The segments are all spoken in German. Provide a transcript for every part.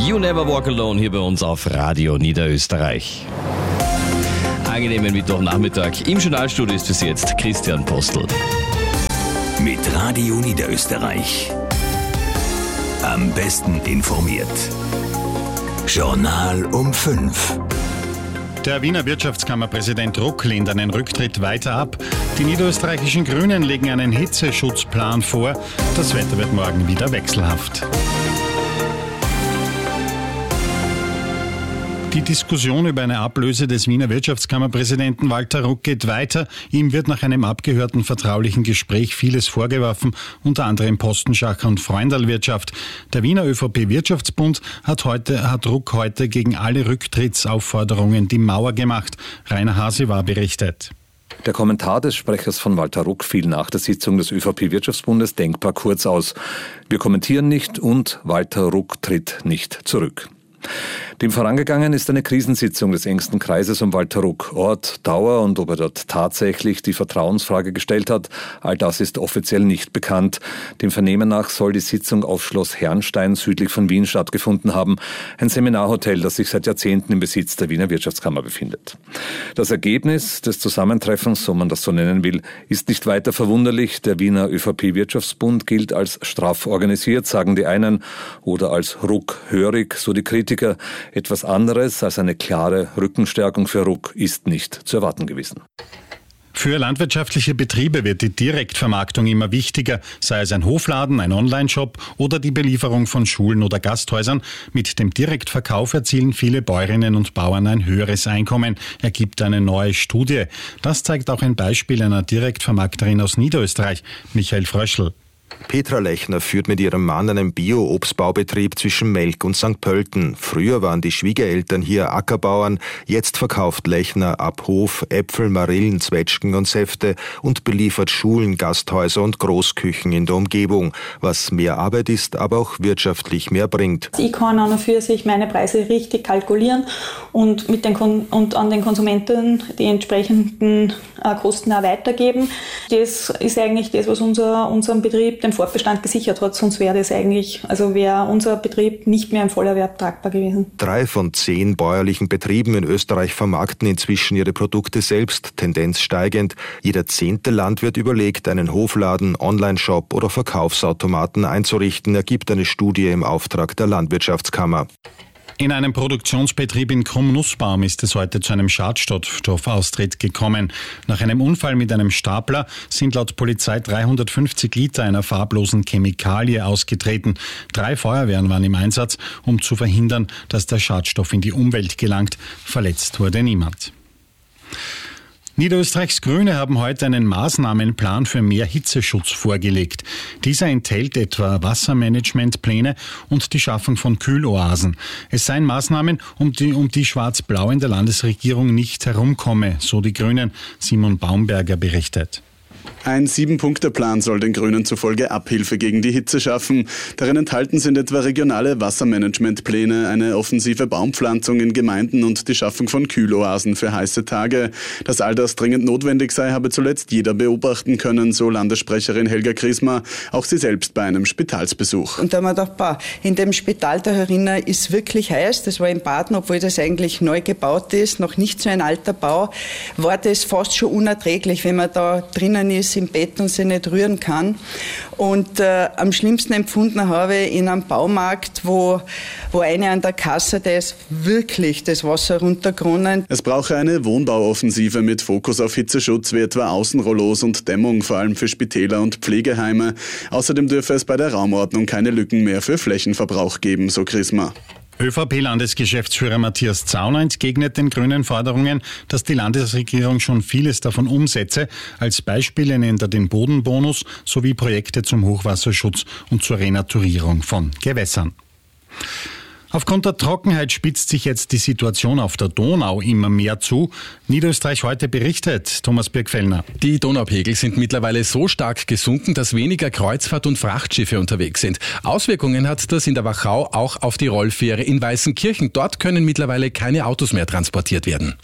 You Never Walk Alone hier bei uns auf Radio Niederösterreich. Angenehmen Mittwochnachmittag. Im Journalstudio ist bis jetzt Christian Postel. Mit Radio Niederösterreich. Am besten informiert. Journal um 5. Der Wiener Wirtschaftskammerpräsident Ruck lehnt einen Rücktritt weiter ab. Die niederösterreichischen Grünen legen einen Hitzeschutzplan vor. Das Wetter wird morgen wieder wechselhaft. Die Diskussion über eine Ablöse des Wiener Wirtschaftskammerpräsidenten Walter Ruck geht weiter. Ihm wird nach einem abgehörten vertraulichen Gespräch vieles vorgeworfen, unter anderem Postenschach und Freundelwirtschaft. Der Wiener ÖVP-Wirtschaftsbund hat Ruck heute gegen alle Rücktrittsaufforderungen die Mauer gemacht. Rainer Hase war berichtet. Der Kommentar des Sprechers von Walter Ruck fiel nach der Sitzung des ÖVP-Wirtschaftsbundes denkbar kurz aus. Wir kommentieren nicht und Walter Ruck tritt nicht zurück. Dem vorangegangen ist eine Krisensitzung des engsten Kreises um Walter Ruck. Ort, Dauer und ob er dort tatsächlich die Vertrauensfrage gestellt hat, all das ist offiziell nicht bekannt. Dem Vernehmen nach soll die Sitzung auf Schloss Herrnstein südlich von Wien stattgefunden haben. Ein Seminarhotel, das sich seit Jahrzehnten im Besitz der Wiener Wirtschaftskammer befindet. Das Ergebnis des Zusammentreffens, so man das so nennen will, ist nicht weiter verwunderlich. Der Wiener ÖVP-Wirtschaftsbund gilt als straff organisiert, sagen die einen, oder als ruckhörig, so die Kritiker. Etwas anderes als eine klare Rückenstärkung für Ruck ist nicht zu erwarten gewesen. Für landwirtschaftliche Betriebe wird die Direktvermarktung immer wichtiger, sei es ein Hofladen, ein Onlineshop oder die Belieferung von Schulen oder Gasthäusern. Mit dem Direktverkauf erzielen viele Bäuerinnen und Bauern ein höheres Einkommen, ergibt eine neue Studie. Das zeigt auch ein Beispiel einer Direktvermarkterin aus Niederösterreich, Michael Fröschl. Petra Lechner führt mit ihrem Mann einen Bio-Obstbaubetrieb zwischen Melk und St. Pölten. Früher waren die Schwiegereltern hier Ackerbauern. Jetzt verkauft Lechner ab Hof Äpfel, Marillen, Zwetschgen und Säfte und beliefert Schulen, Gasthäuser und Großküchen in der Umgebung. Was mehr Arbeit ist, aber auch wirtschaftlich mehr bringt. Ich kann an und für sich meine Preise richtig kalkulieren und an den Konsumenten die entsprechenden Kosten auch weitergeben. Das ist eigentlich das, was unserem Betrieb den Fortbestand gesichert hat, sonst wäre unser Betrieb nicht mehr im Vollerwerb tragbar gewesen. 3 von 10 bäuerlichen Betrieben in Österreich vermarkten inzwischen ihre Produkte selbst, Tendenz steigend. Jeder 10. Landwirt überlegt, einen Hofladen, Onlineshop oder Verkaufsautomaten einzurichten, ergibt eine Studie im Auftrag der Landwirtschaftskammer. In einem Produktionsbetrieb in Krumm-Nussbaum ist es heute zu einem Schadstoffaustritt gekommen. Nach einem Unfall mit einem Stapler sind laut Polizei 350 Liter einer farblosen Chemikalie ausgetreten. 3 Feuerwehren waren im Einsatz, um zu verhindern, dass der Schadstoff in die Umwelt gelangt. Verletzt wurde niemand. Niederösterreichs Grüne haben heute einen Maßnahmenplan für mehr Hitzeschutz vorgelegt. Dieser enthält etwa Wassermanagementpläne und die Schaffung von Kühloasen. Es seien Maßnahmen, um die Schwarz-Blau in der Landesregierung nicht herumkomme, so die Grünen. Simon Baumberger berichtet. Ein 7-Punkte-Plan soll den Grünen zufolge Abhilfe gegen die Hitze schaffen. Darin enthalten sind etwa regionale Wassermanagementpläne, eine offensive Baumpflanzung in Gemeinden und die Schaffung von Kühloasen für heiße Tage. Dass all das dringend notwendig sei, habe zuletzt jeder beobachten können, so Landessprecherin Helga Krismer, auch sie selbst bei einem Spitalsbesuch. Und da haben wir gedacht, in dem Spital da herinnen ist wirklich heiß. Das war in Baden, obwohl das eigentlich neu gebaut ist, noch nicht so ein alter Bau, war das fast schon unerträglich, wenn man da drinnen ist im Bett und sich nicht rühren kann. Und am schlimmsten empfunden habe ich in einem Baumarkt, wo eine an der Kasse, da ist wirklich das Wasser runtergeronnen. Es brauche eine Wohnbauoffensive mit Fokus auf Hitzeschutz, wie etwa Außenrollos und Dämmung, vor allem für Spitäler und Pflegeheime. Außerdem dürfe es bei der Raumordnung keine Lücken mehr für Flächenverbrauch geben, so Krismer. ÖVP-Landesgeschäftsführer Matthias Zauner entgegnet den grünen Forderungen, dass die Landesregierung schon vieles davon umsetze. Als Beispiele nennt er den Bodenbonus sowie Projekte zum Hochwasserschutz und zur Renaturierung von Gewässern. Aufgrund der Trockenheit spitzt sich jetzt die Situation auf der Donau immer mehr zu. Niederösterreich heute berichtet, Thomas Birgfellner. Die Donaupegel sind mittlerweile so stark gesunken, dass weniger Kreuzfahrt- und Frachtschiffe unterwegs sind. Auswirkungen hat das in der Wachau auch auf die Rollfähre in Weißenkirchen. Dort können mittlerweile keine Autos mehr transportiert werden.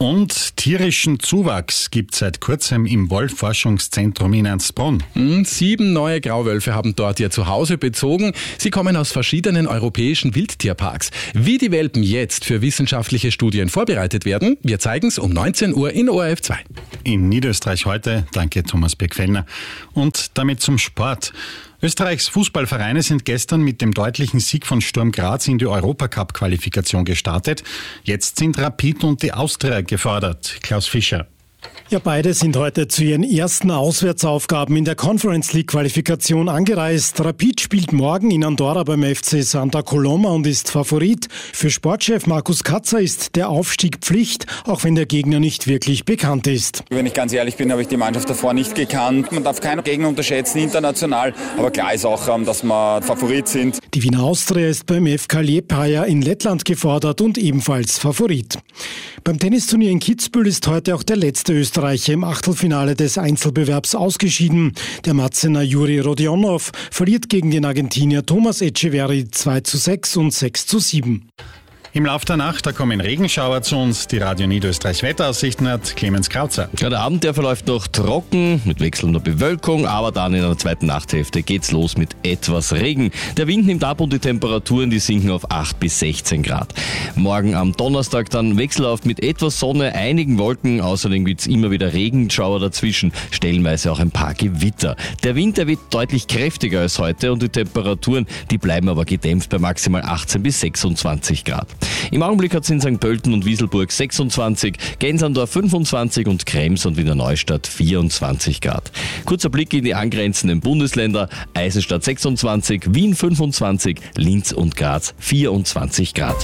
Und tierischen Zuwachs gibt es seit kurzem im Wolf-Forschungszentrum in Ernstbrunn. 7 neue Grauwölfe haben dort ihr Zuhause bezogen. Sie kommen aus verschiedenen europäischen Wildtierparks. Wie die Welpen jetzt für wissenschaftliche Studien vorbereitet werden, wir zeigen es um 19 Uhr in ORF 2. In Niederösterreich heute. Danke, Thomas Beck-Fellner. Und damit zum Sport. Österreichs Fußballvereine sind gestern mit dem deutlichen Sieg von Sturm Graz in die Europacup-Qualifikation gestartet. Jetzt sind Rapid und die Austria gefordert. Klaus Fischer. Ja, beide sind heute zu ihren ersten Auswärtsaufgaben in der Conference League Qualifikation angereist. Rapid spielt morgen in Andorra beim FC Santa Coloma und ist Favorit. Für Sportchef Markus Katzer ist der Aufstieg Pflicht, auch wenn der Gegner nicht wirklich bekannt ist. Wenn ich ganz ehrlich bin, habe ich die Mannschaft davor nicht gekannt. Man darf keinen Gegner unterschätzen, international. Aber klar ist auch, dass wir Favorit sind. Die Wiener Austria ist beim FK Liepaja in Lettland gefordert und ebenfalls Favorit. Beim Tennisturnier in Kitzbühel ist heute auch der letzte Österreicher im Achtelfinale des Einzelbewerbs ausgeschieden. Der Matzener Juri Rodionov verliert gegen den Argentinier Thomas Echeverry 2:6 und 6:7. Im Laufe der Nacht, da kommen Regenschauer zu uns. Die Radio Niederösterreich Wetteraussichten hat Clemens Krauzer. Ja, der Abend, der verläuft noch trocken, mit wechselnder Bewölkung, aber dann in der zweiten Nachthälfte geht's los mit etwas Regen. Der Wind nimmt ab und die Temperaturen, die sinken auf 8 bis 16 Grad. Morgen am Donnerstag dann Wechselauf mit etwas Sonne, einigen Wolken, außerdem gibt's immer wieder Regenschauer dazwischen, stellenweise auch ein paar Gewitter. Der Wind, der wird deutlich kräftiger als heute und die Temperaturen, die bleiben aber gedämpft bei maximal 18 bis 26 Grad. Im Augenblick hat es in St. Pölten und Wieselburg 26, Gensandorf 25 und Krems und Wiener Neustadt 24 Grad. Kurzer Blick in die angrenzenden Bundesländer: Eisenstadt 26, Wien 25, Linz und Graz 24 Grad.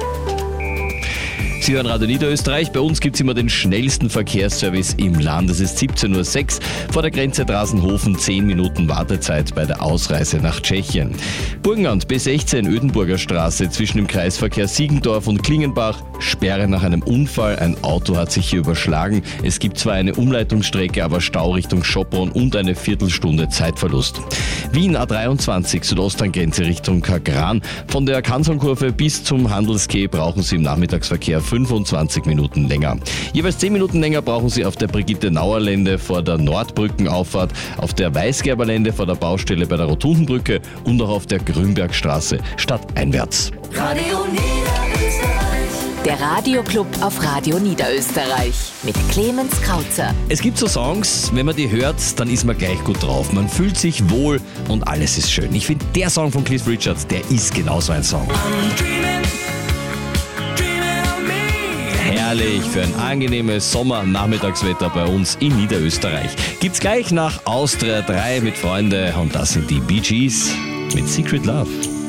Sie hören Radio Niederösterreich. Bei uns gibt es immer den schnellsten Verkehrsservice im Land. Es ist 17:06 Uhr. Vor der Grenze Drasenhofen 10 Minuten Wartezeit bei der Ausreise nach Tschechien. Burgenland B16 Ödenburger Straße zwischen dem Kreisverkehr Siegendorf und Klingenbach. Sperre nach einem Unfall. Ein Auto hat sich hier überschlagen. Es gibt zwar eine Umleitungsstrecke, aber Stau Richtung Schopron und eine Viertelstunde Zeitverlust. Wien A23 Südostangrenze Richtung Kagran. Von der Kanzonkurve bis zum Handelsquai brauchen Sie im Nachmittagsverkehr 25 Minuten länger. Jeweils 10 Minuten länger brauchen Sie auf der Brigitte-Nauer-Lände vor der Nordbrückenauffahrt, auf der Weißgerber-Lände vor der Baustelle bei der Rotundenbrücke und auch auf der Grünbergstraße stadteinwärts. Radio Niederösterreich. Der Radioclub auf Radio Niederösterreich mit Clemens Krauzer. Es gibt so Songs, wenn man die hört, dann ist man gleich gut drauf. Man fühlt sich wohl und alles ist schön. Ich finde, der Song von Cliff Richard, der ist genauso ein Song. Herrlich für ein angenehmes Sommer-Nachmittagswetter bei uns in Niederösterreich. Gibt's gleich nach Austria 3 mit Freunde und das sind die Bee Gees mit Secret Love.